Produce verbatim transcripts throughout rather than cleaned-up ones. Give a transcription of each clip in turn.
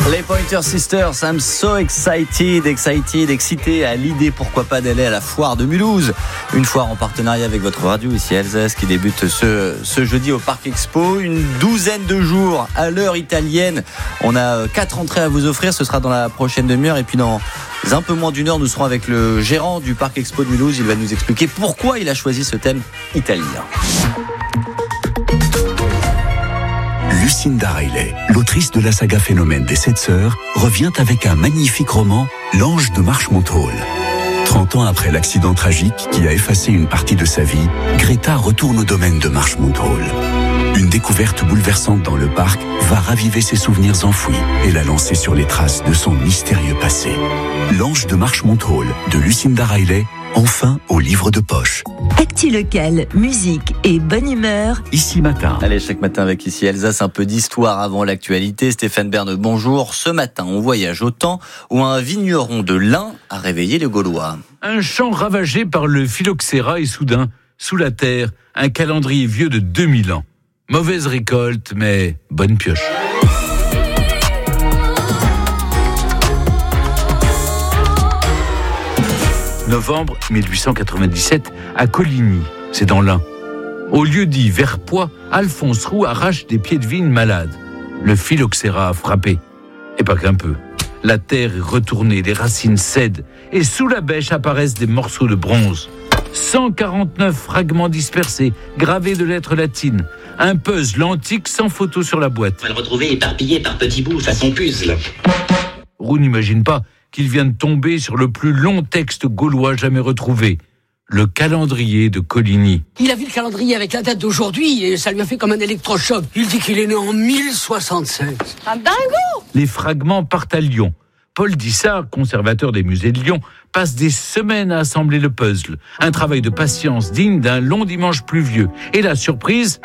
Les Pointer Sisters, I'm so excited, excited, excité à l'idée, pourquoi pas, d'aller à la foire de Mulhouse. Une foire en partenariat avec votre radio ici à Alsace qui débute ce, ce jeudi au Parc Expo. Une douzaine de jours à l'heure italienne. On a quatre entrées à vous offrir, ce sera dans la prochaine demi-heure. Et puis dans un peu moins d'une heure, nous serons avec le gérant du Parc Expo de Mulhouse. Il va nous expliquer pourquoi il a choisi ce thème italien. Lucinda Riley, l'autrice de la saga Phénomène des Sept Sœurs, revient avec un magnifique roman, L'Ange de Marchmont Hall. trente ans après l'accident tragique qui a effacé une partie de sa vie, Greta retourne au domaine de Marchmont Hall. Une découverte bouleversante dans le parc va raviver ses souvenirs enfouis et la lancer sur les traces de son mystérieux passé. L'Ange de Marchmont Hall de Lucinda Riley, enfin au livre de poche. Actu local, musique et bonne humeur. Ici Matin. Allez, chaque matin avec Ici Alsace, un peu d'histoire avant l'actualité. Stéphane Bern, bonjour. Ce matin, on voyage au temps où un vigneron de l'Ain a réveillé les Gaulois. Un champ ravagé par le phylloxéra et soudain, sous la terre, un calendrier vieux de deux mille ans. Mauvaise récolte, mais bonne pioche. Novembre mille huit cent quatre-vingt-dix-sept, à Coligny, c'est dans l'Ain. Au lieu dit Verpoix, Alphonse Roux arrache des pieds de vigne malades. Le phylloxéra a frappé. Et pas qu'un peu. La terre est retournée, les racines cèdent, et sous la bêche apparaissent des morceaux de bronze. cent quarante-neuf fragments dispersés, gravés de lettres latines. Un puzzle antique sans photo sur la boîte. On va le retrouver éparpillé par petits bouts, façon puzzle. Roux n'imagine pas qu'il vient de tomber sur le plus long texte gaulois jamais retrouvé, le calendrier de Coligny. Il a vu le calendrier avec la date d'aujourd'hui et ça lui a fait comme un électrochoc. Il dit qu'il est né en mille soixante-seize. Un dingo! Les fragments partent à Lyon. Paul Dissart, conservateur des musées de Lyon, passe des semaines à assembler le puzzle. Un travail de patience digne d'un long dimanche pluvieux. Et la surprise,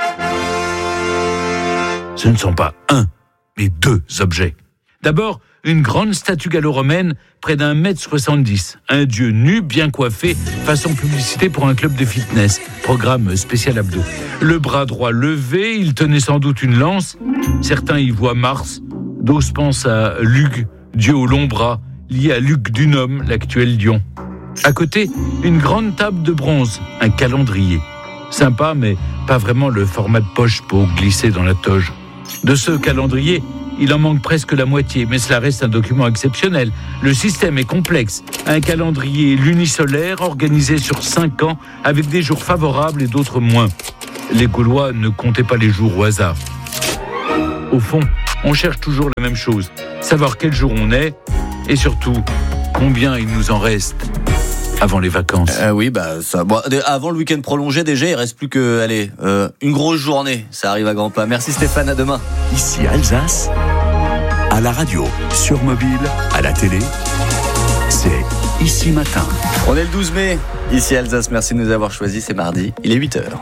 ce ne sont pas un, mais deux objets. D'abord, une grande statue gallo-romaine, près d'un mètre soixante-dix. Un dieu nu, bien coiffé, façon publicité pour un club de fitness. Programme spécial abdos. Le bras droit levé, il tenait sans doute une lance. Certains y voient Mars. D'autres pensent à Lug, dieu aux longs bras, lié à Luc Dunhomme, l'actuel lion. À côté, une grande table de bronze, un calendrier. Sympa, mais pas vraiment le format de poche pour glisser dans la toge. De ce calendrier, il en manque presque la moitié, mais cela reste un document exceptionnel. Le système est complexe. Un calendrier lunisolaire organisé sur cinq ans, avec des jours favorables et d'autres moins. Les Gaulois ne comptaient pas les jours au hasard. Au fond, on cherche toujours la même chose. Savoir quel jour on est, et surtout, combien il nous en reste avant les vacances. Euh, oui, bah ça. Bon, avant le week-end prolongé, déjà, il reste plus que, allez, euh, une grosse journée. Ça arrive à grands pas. Merci Stéphane, à demain. Ici Alsace, à la radio, sur mobile, à la télé, c'est Ici Matin. On est le douze mai. Ici Alsace, merci de nous avoir choisis. C'est mardi. Il est huit heures.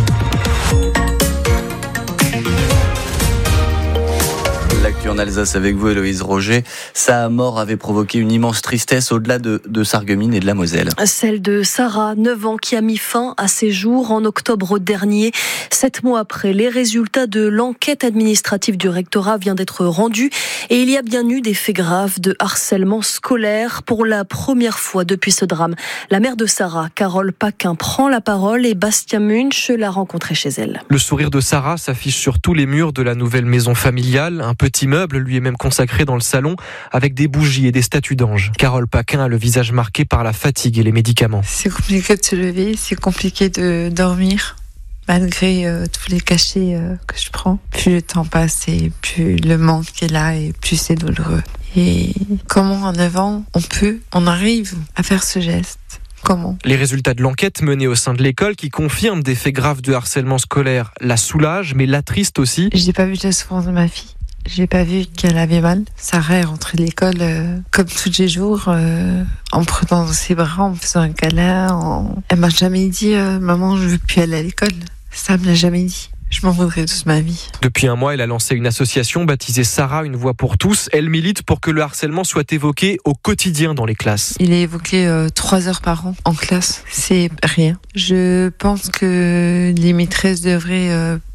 L'actu en Alsace avec vous, Héloïse Roger. Sa mort avait provoqué une immense tristesse au-delà de, de Sarreguemines et de la Moselle. Celle de Sarah, neuf ans, qui a mis fin à ses jours en octobre dernier. Sept mois après, les résultats de l'enquête administrative du rectorat viennent d'être rendus et il y a bien eu des faits graves de harcèlement scolaire pour la première fois depuis ce drame. La mère de Sarah, Carole Paquin, prend la parole et Bastien Munch l'a rencontrée chez elle. Le sourire de Sarah s'affiche sur tous les murs de la nouvelle maison familiale. Un petit meuble lui est même consacré dans le salon avec des bougies et des statues d'anges. Carole Paquin a le visage marqué par la fatigue et les médicaments. C'est compliqué de se lever, c'est compliqué de dormir malgré euh, tous les cachets euh, que je prends. Plus le temps passe et plus le manque est là et plus c'est douloureux. Et comment en neuf ans on peut, on arrive à faire ce geste? Comment ? Les résultats de l'enquête menée au sein de l'école qui confirment des faits graves de harcèlement scolaire la soulagent mais l'attriste aussi. J'ai pas vu la souffrance de ma fille. J'ai pas vu qu'elle avait mal. Sarah est rentrée de l'école euh, comme tous les jours, euh, en me prenant dans ses bras, en me faisant un câlin. En... Elle m'a jamais dit euh, « Maman, je veux plus aller à l'école ». Ça me l'a jamais dit. Je m'en voudrais toute ma vie. Depuis un mois, elle a lancé une association baptisée Sarah, une voix pour tous. Elle milite pour que le harcèlement soit évoqué au quotidien dans les classes. Il est évoqué euh, trois heures par an en classe. C'est rien. Je pense que les maîtresses devraient... Euh,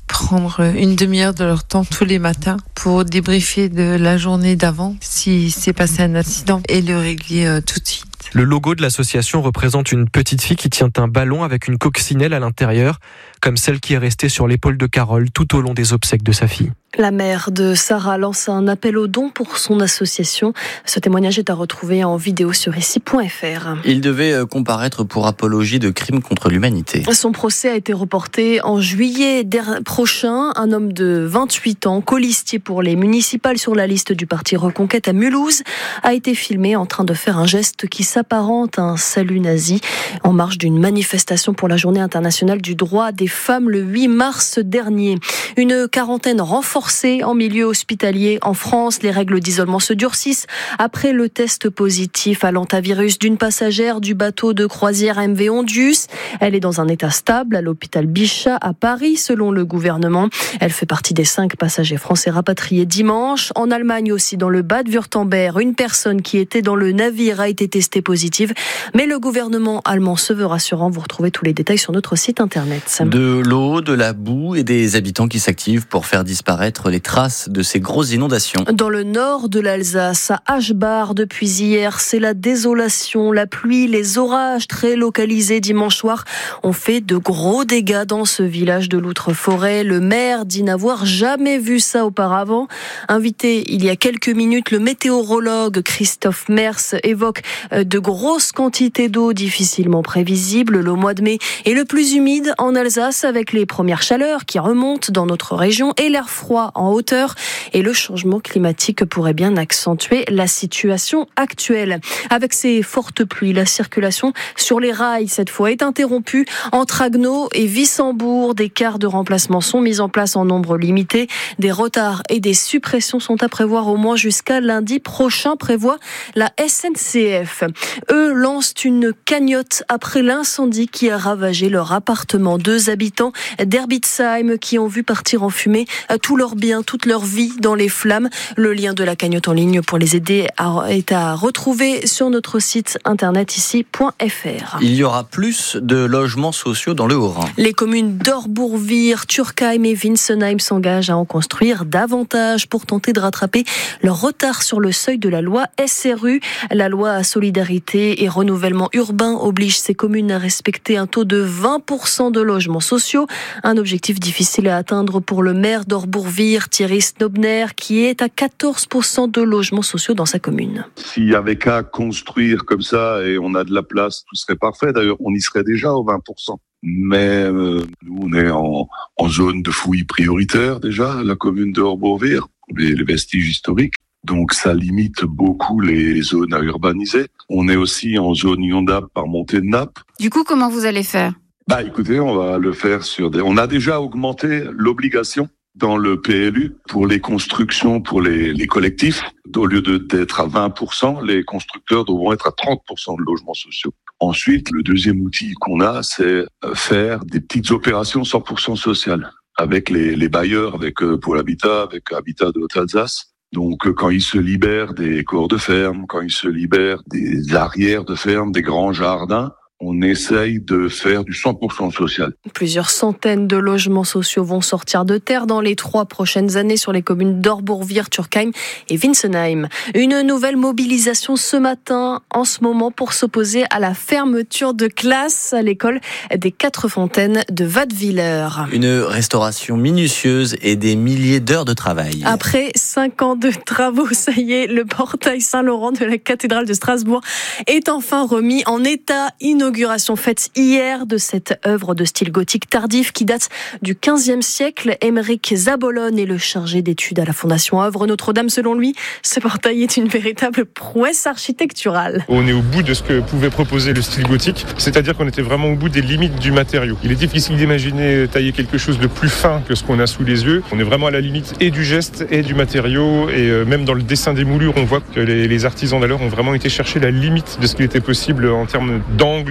prendre une demi-heure de leur temps tous les matins pour débriefer de la journée d'avant si s'est passé un accident et le régler euh, tout de suite. Le logo de l'association représente une petite fille qui tient un ballon avec une coccinelle à l'intérieur, comme celle qui est restée sur l'épaule de Carole tout au long des obsèques de sa fille. La mère de Sarah lance un appel aux dons pour son association. Ce témoignage est à retrouver en vidéo sur ici point f r. Il devait comparaître pour apologie de crimes contre l'humanité. Son procès a été reporté en juillet prochain. Un homme de vingt-huit ans, colistier pour les municipales sur la liste du parti Reconquête à Mulhouse, a été filmé en train de faire un geste qui s'apparente à un salut nazi en marge d'une manifestation pour la Journée internationale du droit des femmes le huit mars dernier. Une quarantaine renforcée en milieu hospitalier en France. Les règles d'isolement se durcissent après le test positif à l'hantavirus d'une passagère du bateau de croisière M V Ondius. Elle est dans un état stable à l'hôpital Bichat à Paris, selon le gouvernement. Elle fait partie des cinq passagers français rapatriés dimanche. En Allemagne aussi, dans le Bade-Württemberg, une personne qui était dans le navire a été testée positive. Mais le gouvernement allemand se veut rassurant. Vous retrouvez tous les détails sur notre site internet. De l'eau, de la boue et des habitants qui s'activent pour faire disparaître les traces de ces grosses inondations. Dans le nord de l'Alsace, à Aschbach, depuis hier, c'est la désolation. La pluie, les orages très localisés dimanche soir ont fait de gros dégâts dans ce village de l'Outre-Forêt. Le maire dit n'avoir jamais vu ça auparavant. Invité il y a quelques minutes, le météorologue Christophe Mers évoque de grosses quantités d'eau difficilement prévisibles. Le mois de mai est le plus humide en Alsace avec les premières chaleurs qui remontent dans notre région et l'air froid en hauteur, et le changement climatique pourrait bien accentuer la situation actuelle. Avec ces fortes pluies, la circulation sur les rails cette fois est interrompue entre Agneau et Wissembourg. Des cars de remplacement sont mis en place en nombre limité. Des retards et des suppressions sont à prévoir au moins jusqu'à lundi prochain, prévoit la S N C F. Eux lancent une cagnotte après l'incendie qui a ravagé leur appartement. Deux habitants d'Herbitsheim qui ont vu partir en fumée tout leur bien, toute leur vie dans les flammes. Le lien de la cagnotte en ligne pour les aider est à retrouver sur notre site internet ici point f r. Il y aura plus de logements sociaux dans le Haut-Rhin. Les communes d'Orbourvire, Turkheim et Winsenheim s'engagent à en construire davantage pour tenter de rattraper leur retard sur le seuil de la loi S R U. La loi Solidarité et Renouvellement Urbain oblige ces communes à respecter un taux de vingt pour cent de logements sociaux. Un objectif difficile à atteindre pour le maire d'Orbourvire, Thierry Snobner, qui est à quatorze pour cent de logements sociaux dans sa commune. S'il y avait qu'à construire comme ça et on a de la place, tout serait parfait. D'ailleurs, on y serait déjà aux vingt pour cent. Mais euh, nous, on est en, en zone de fouilles prioritaire déjà, la commune de Orbourvire, les, les vestiges historiques. Donc ça limite beaucoup les zones à urbaniser. On est aussi en zone inondable par montée de nappe. Du coup, comment vous allez faire ? Bah écoutez, on va le faire sur des... On a déjà augmenté l'obligation dans le P L U pour les constructions, pour les, les collectifs. Au lieu de, d'être à vingt pour cent, les constructeurs devront être à trente pour cent de logements sociaux. Ensuite, le deuxième outil qu'on a, c'est faire des petites opérations cent pour cent sociales avec les, les bailleurs, avec Pôle Habitat, avec Habitat de Haute-Alsace. Donc, quand ils se libèrent des corps de ferme, quand ils se libèrent des arrières de ferme, des grands jardins, on essaye de faire du cent pour cent social. Plusieurs centaines de logements sociaux vont sortir de terre dans les trois prochaines années sur les communes d'Orbourvire, Turkheim et Winsenheim. Une nouvelle mobilisation ce matin, en ce moment, pour s'opposer à la fermeture de classes à l'école des Quatre Fontaines de Wattwiller. Une restauration minutieuse et des milliers d'heures de travail. Après cinq ans de travaux, ça y est, le portail Saint-Laurent de la cathédrale de Strasbourg est enfin remis en état. Inauguration faite hier de cette œuvre de style gothique tardif qui date du quinzième siècle. Émeric Zabolone est le chargé d'études à la Fondation Œuvre Notre-Dame. Selon lui, ce portail est une véritable prouesse architecturale. On est au bout de ce que pouvait proposer le style gothique, c'est-à-dire qu'on était vraiment au bout des limites du matériau. Il est difficile d'imaginer tailler quelque chose de plus fin que ce qu'on a sous les yeux. On est vraiment à la limite et du geste et du matériau, et même dans le dessin des moulures, on voit que les, les artisans d'alors ont vraiment été chercher la limite de ce qu'il était possible en termes d'angle,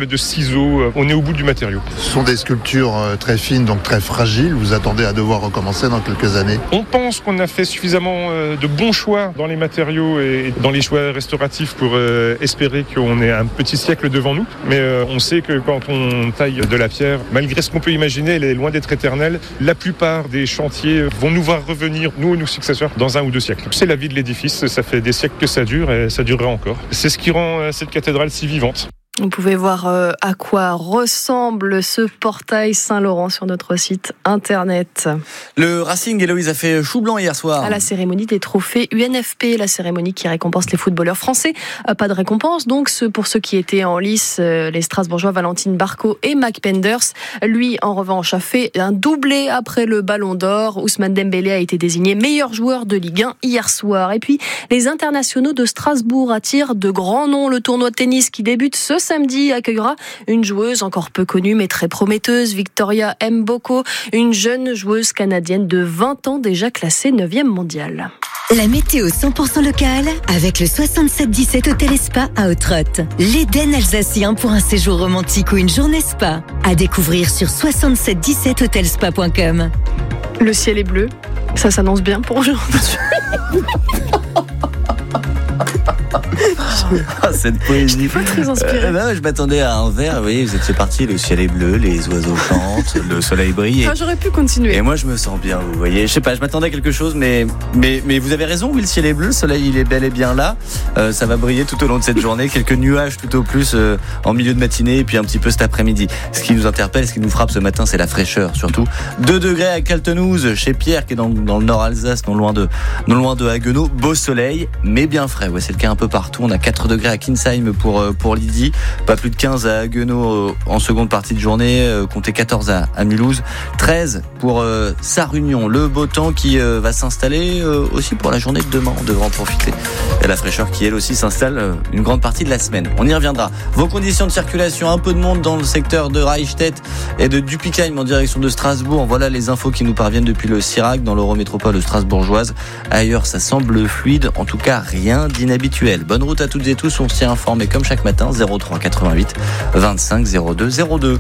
jamais de ciseaux. On est au bout du matériau. Ce sont des sculptures très fines, donc très fragiles. Vous attendez à devoir recommencer dans quelques années? On pense qu'on a fait suffisamment de bons choix dans les matériaux et dans les choix restauratifs pour espérer qu'on ait un petit siècle devant nous. Mais on sait que quand on taille de la pierre, malgré ce qu'on peut imaginer, elle est loin d'être éternelle. La plupart des chantiers vont nous voir revenir, nous et nos successeurs, dans un ou deux siècles. C'est la vie de l'édifice, ça fait des siècles que ça dure et ça durera encore. C'est ce qui rend cette cathédrale si vivante. Vous pouvez voir euh, à quoi ressemble ce portail Saint-Laurent sur notre site internet. Le Racing, Héloïse, a fait chou blanc hier soir. À la cérémonie des trophées U N F P, la cérémonie qui récompense les footballeurs français. Euh, pas de récompense, donc pour ceux qui étaient en lice, euh, les Strasbourgeois Valentine Barco et Mac Penders. Lui, en revanche, a fait un doublé après le Ballon d'Or. Ousmane Dembélé a été désigné meilleur joueur de Ligue un hier soir. Et puis, les internationaux de Strasbourg attirent de grands noms. Le tournoi de tennis qui débute ce samedi accueillera une joueuse encore peu connue mais très prometteuse, Victoria Mboko, une jeune joueuse canadienne de vingt ans déjà classée neuvième mondiale. La météo cent pour cent locale avec le soixante-sept dix-sept Hôtel et Spa à Autrotte. L'Éden alsacien pour un séjour romantique ou une journée spa. À découvrir sur soixante-sept dix-sept hotelspa point com. Le ciel est bleu, ça s'annonce bien pour aujourd'hui. Ah, cette poésie. Pas très inspiré. Euh, bah, je m'attendais à un verre. Vous voyez, vous étiez parti. Le ciel est bleu, les oiseaux chantent, le soleil brille. Et, ah, j'aurais pu continuer. Et moi, je me sens bien. Vous voyez, je sais pas. Je m'attendais à quelque chose, mais mais mais vous avez raison. Oui, le ciel est bleu, le soleil il est bel et bien là. Euh, ça va briller tout au long de cette journée. Quelques nuages tout au plus euh, en milieu de matinée et puis un petit peu cet après-midi. Ce qui nous interpelle, ce qui nous frappe ce matin, c'est la fraîcheur surtout. deux degrés à Caltenouse, chez Pierre, qui est dans, dans le nord Alsace, non loin de non loin de Haguenau. Beau soleil, mais bien frais. Ouais, c'est le cas un peu partout. On a quatre degrés à Kinsheim pour, pour Lydie, pas plus de quinze à Haguenau en seconde partie de journée, comptez quatorze à, à Mulhouse, treize pour euh, Sarre-Union. Le beau temps qui euh, va s'installer euh, aussi pour la journée de demain, on devra en profiter. Et la fraîcheur qui elle aussi s'installe euh, une grande partie de la semaine. On y reviendra. Vos conditions de circulation, un peu de monde dans le secteur de Reichstätt et de Dupikheim en direction de Strasbourg. Voilà les infos qui nous parviennent depuis le Sirac dans l'Eurométropole strasbourgeoise. Ailleurs, ça semble fluide, en tout cas rien d'inhabituel. Bonne route à toutes et tous, on s'y informe et comme chaque matin, zéro trois quatre-vingt-huit vingt-cinq zéro deux zéro deux.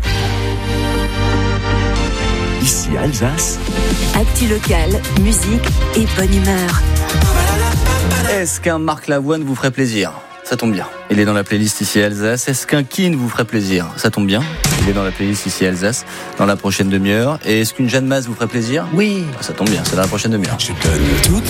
Ici Alsace. Actu local, musique et bonne humeur. Est-ce qu'un Marc Lavoine vous ferait plaisir ? Ça tombe bien. Il est dans la playlist ici Alsace. Est-ce qu'un Keane vous ferait plaisir ? Ça tombe bien. Il est dans la playlist ici Alsace dans la prochaine demi-heure. Et est-ce qu'une Jeanne Masse vous ferait plaisir ? Oui. Ça tombe bien, c'est dans la prochaine demi-heure. Je donne tout.